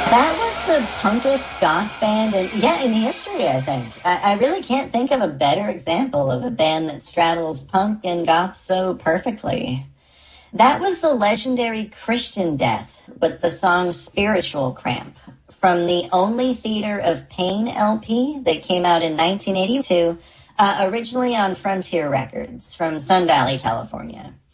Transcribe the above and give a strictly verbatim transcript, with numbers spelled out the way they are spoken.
That was the punkest goth band, and yeah, in history, I think. I, I really can't think of a better example of a band that straddles punk and goth so perfectly. That was the legendary Christian Death with the song Spiritual Cramp from the Only Theater of Pain L P that came out in nineteen eighty-two, uh, originally on Frontier Records from Sun Valley, California.